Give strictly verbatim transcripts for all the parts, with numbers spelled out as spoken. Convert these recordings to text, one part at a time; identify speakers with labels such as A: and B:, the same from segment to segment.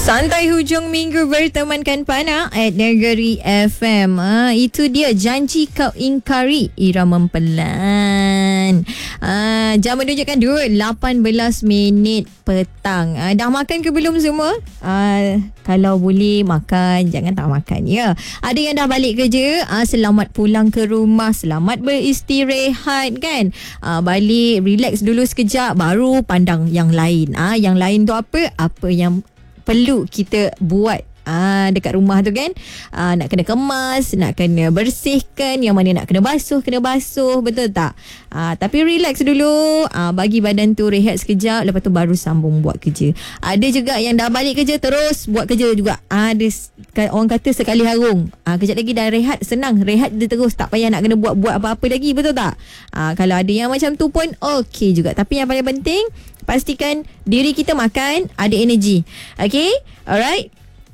A: Santai hujung minggu bertemankan Pana at Negeri F M. Ah, itu dia janji kau ingkari irama pelan. Ah, jam menunjukkan lapan belas minit petang. Ah, dah makan ke belum semua? Ah, kalau boleh makan, jangan tak makan ya. Ada yang dah balik kerja, ah, selamat pulang ke rumah, selamat beristirahat kan. Ah, balik relax dulu sekejap baru pandang yang lain. Ah, yang lain tu apa? Apa yang perlu kita buat ah, dekat rumah tu kan. ah, Nak kena kemas, nak kena bersihkan, yang mana nak kena basuh, kena basuh, betul tak? ah, Tapi relax dulu, ah, bagi badan tu rehat sekejap, lepas tu baru sambung buat kerja. Ada juga yang dah balik kerja terus buat kerja juga. ah, Ada orang kata sekali harung, ah, kejap lagi dah rehat, senang, rehat dia terus, tak payah nak kena buat-buat apa-apa lagi, betul tak? ah, Kalau ada yang macam tu pun okey juga. Tapi yang paling penting, pastikan diri kita makan, ada energi. Okay, alright.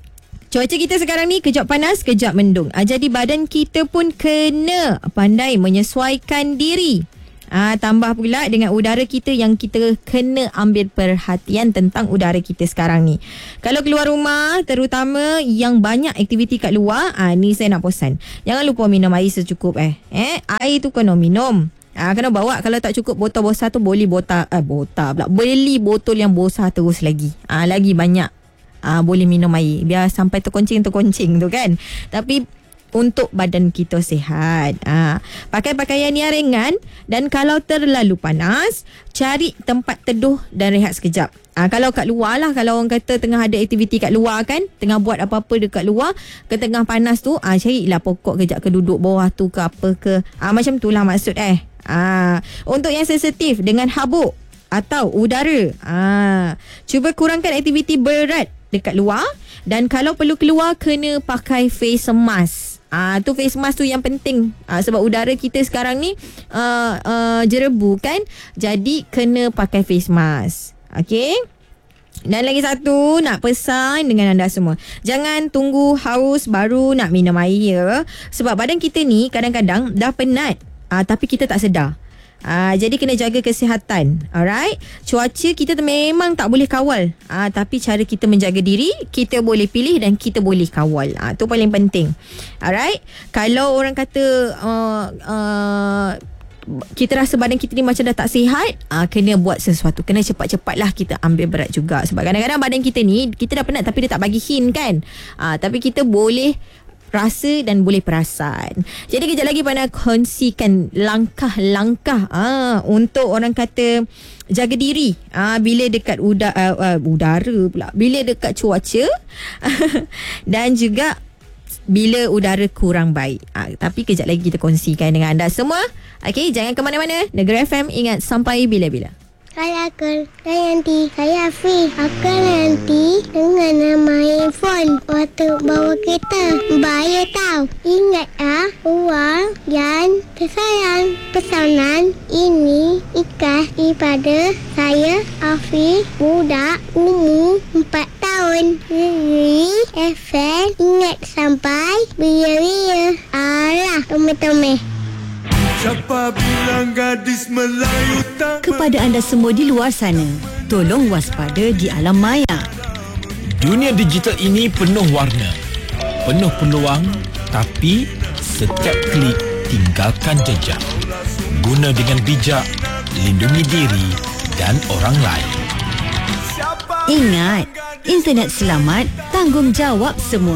A: Cuaca kita sekarang ni kejap panas, kejap mendung. Ah, jadi badan kita pun kena pandai menyesuaikan diri. Ah, tambah pula dengan udara kita yang kita kena ambil perhatian tentang udara kita sekarang ni. Kalau keluar rumah, terutama yang banyak aktiviti kat luar, ah, ni saya nak pesan. Jangan lupa minum air secukup eh. Eh, air tu kena minum. Ah, kena bawa, kalau tak cukup botol besar tu boleh botol eh botol pula. Beli botol yang besar terus lagi. Ah, lagi banyak. Ah, boleh minum air biar sampai terkoncing-terkoncing tu kan. Tapi untuk badan kita sihat, ah, pakai pakaian yang ringan, dan kalau terlalu panas, cari tempat teduh dan rehat sekejap. Ah, kalau kat luar lah, kalau orang kata tengah ada aktiviti kat luar kan, tengah buat apa-apa dekat luar, ke tengah panas tu, ah, carilah pokok kejap ke, duduk bawah tu ke apa ke. Ah, macam tu lah maksud eh. Ah, untuk yang sensitif dengan habuk atau udara, ah, cuba kurangkan aktiviti berat dekat luar, dan kalau perlu keluar kena pakai face mask. Ah, tu face mask tu yang penting. Ah, sebab udara kita sekarang ni uh, uh, jerebu kan, jadi kena pakai face mask. Okey. Dan lagi satu, nak pesan dengan anda semua, jangan tunggu haus baru nak minum air ya. Sebab badan kita ni kadang-kadang dah penat, Ah, tapi kita tak sedar. Ah, jadi kena jaga kesihatan. Alright. Cuaca kita memang tak boleh kawal. Ah, tapi cara kita menjaga diri, kita boleh pilih dan kita boleh kawal. Ah, tu paling penting. Alright. Kalau orang kata uh, uh, kita rasa badan kita ni macam dah tak sihat, ah, kena buat sesuatu. Kena cepat-cepatlah kita ambil berat juga. Sebab kadang-kadang badan kita ni, kita dah penat tapi dia tak bagi hint kan. Ah, tapi kita boleh rasa dan boleh perasan. Jadi kejap lagi Pana kongsikan langkah-langkah ah, untuk orang kata jaga diri ah, bila dekat uda, uh, uh, udara pula, bila dekat cuaca dan juga bila udara kurang baik. Ah, tapi kejap lagi kita kongsikan dengan anda semua. Okey, jangan ke mana-mana. Negeri F M, ingat sampai bila-bila.
B: Saya Akal, saya nanti, saya Afiq. Akal nanti dengan main phone waktu bawa kereta. Bahaya tau. Ingat ah, uang yang tersayang. Pesanan ini ikhlas daripada saya Afiq, budak umur empat tahun. Negeri F M, ingat sampai bila-bila. Alah, tome-tome.
C: Siapa bilang gadis Melayu tak...
D: Kepada anda semua di luar sana, tolong waspada di alam maya.
E: Dunia digital ini penuh warna, penuh peluang, tapi setiap klik tinggalkan jejak. Guna dengan bijak, lindungi diri dan orang lain.
D: Ingat, internet selamat, tanggungjawab semua.